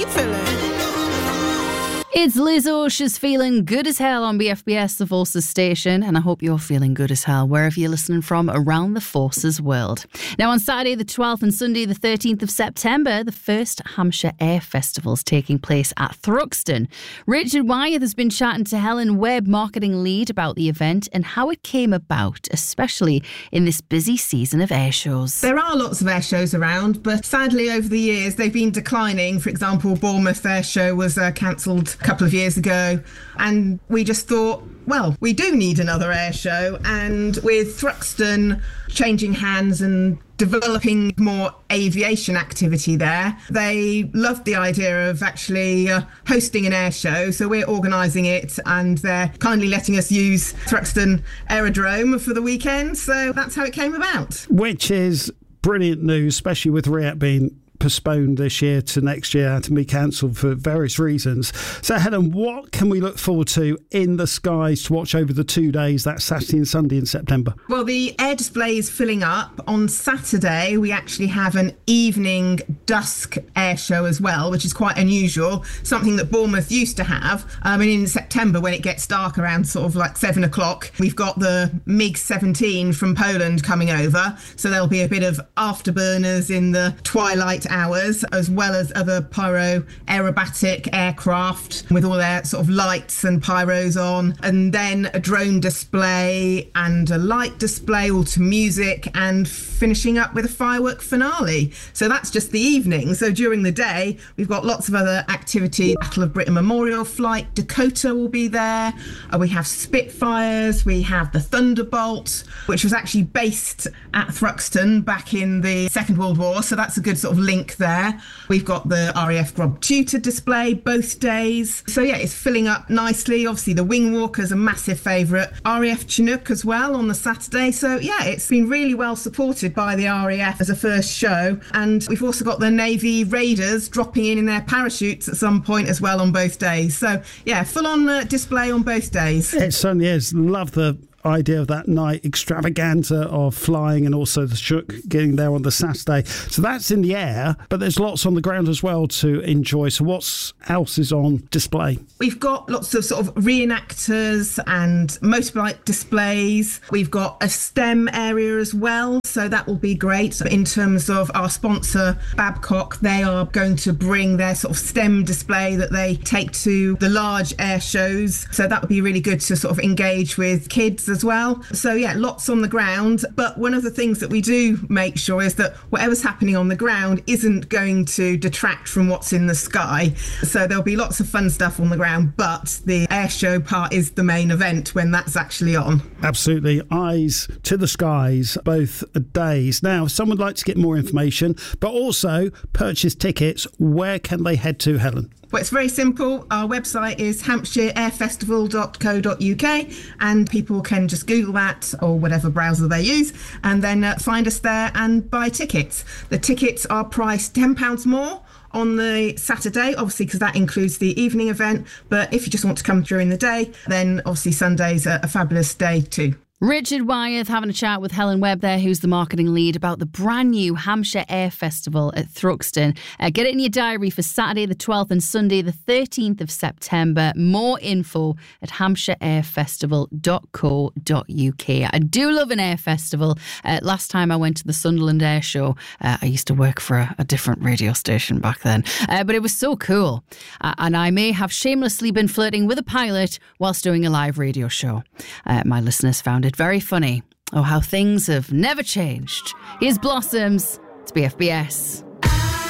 you feeling? It's Lizzo. She's feeling good as hell on BFBS, the Forces station, and I hope you're feeling good as hell wherever you're listening from around the Forces world. Now, on Saturday the 12th and Sunday the 13th of September, the first Hampshire Air Festival is taking place at Thruxton. Richard Wyeth has been chatting to Helen Webb, marketing lead, about the event and how it came about, especially in this busy season of air shows. There are lots of air shows around, but sadly over the years they've been declining. For example, Bournemouth Air Show was cancelled a couple of years ago, and we just thought, well, we do need another air show. And with Thruxton changing hands and developing more aviation activity there, they loved the idea of actually hosting an air show. So we're organising it, and they're kindly letting us use Thruxton Aerodrome for the weekend. So that's how it came about. Which is brilliant news, especially with RIAT being postponed this year to next year and to be cancelled for various reasons. So Helen, what can we look forward to in the skies to watch over the 2 days, that Saturday and Sunday in September? Well, the air display is filling up. On Saturday we actually have an evening dusk air show as well, which is quite unusual, something that Bournemouth used to have. And in September, when it gets dark around sort of like 7 o'clock, we've got the MiG-17 from Poland coming over, so there'll be a bit of afterburners in the twilight hours, as well as other pyro aerobatic aircraft with all their sort of lights and pyros on, and then a drone display and a light display, all to music, and finishing up with a firework finale. So that's just the evening. So during the day we've got lots of other activity. Battle of Britain Memorial Flight, Dakota will be there. We have Spitfires, we have the Thunderbolt, which was actually based at Thruxton back in the Second World War, so that's a good sort of link there. We've got the RAF Grob Tutor display both days. So yeah, it's filling up nicely. Obviously the Wing Walker's a massive favourite. RAF Chinook as well on the Saturday. So yeah, it's been really well supported by the RAF as a first show. And we've also got the Navy Raiders dropping in their parachutes at some point as well on both days. So yeah, full on display on both days. It certainly is. Love the idea of that night extravaganza of flying, and also the Shook getting there on the Saturday. So that's in the air, but there's lots on the ground as well to enjoy. So what else is on display? We've got lots of sort of reenactors and motorbike displays. We've got a STEM area as well, so that will be great. In terms of our sponsor Babcock, they are going to bring their sort of STEM display that they take to the large air shows, so that would be really good to sort of engage with kids as well. So yeah, lots on the ground. But one of the things that we do make sure is that whatever's happening on the ground isn't going to detract from what's in the sky. So there'll be lots of fun stuff on the ground, but the air show part is the main event when that's actually on. Absolutely. Eyes to the skies both days. Now, if someone would like to get more information but also purchase tickets, where can they head to, Helen? Well, it's very simple. Our website is hampshireairfestival.co.uk, and people can just Google that or whatever browser they use, and then find us there and buy tickets. The tickets are priced £10 more on the Saturday, obviously, because that includes the evening event. But if you just want to come during the day, then obviously Sunday's a fabulous day too. Richard Wyeth having a chat with Helen Webb there, who's the marketing lead, about the brand new Hampshire Air Festival at Thruxton. Get it in your diary for Saturday the 12th and Sunday the 13th of September. More info at hampshireairfestival.co.uk. I do love an air festival. Last time I went to the Sunderland Air Show, I used to work for a different radio station back then, but it was so cool. And I may have shamelessly been flirting with a pilot whilst doing a live radio show. My listeners found it very funny. Oh, how things have never changed. Here's Blossoms. It's BFBS.